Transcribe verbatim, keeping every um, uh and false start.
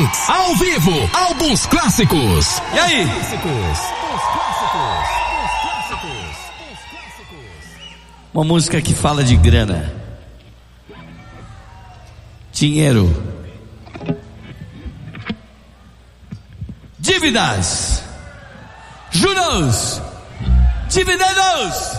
Mix, ao vivo, álbuns clássicos. E aí? Uma música que fala de grana, dinheiro, dívidas, juros, dividendos.